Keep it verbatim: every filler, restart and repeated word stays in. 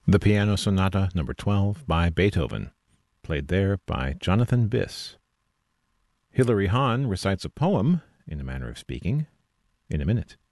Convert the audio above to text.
The Piano Sonata Number twelve by Beethoven, played there by Jonathan Biss. Hilary Hahn recites a poem, in a manner of speaking, in a minute.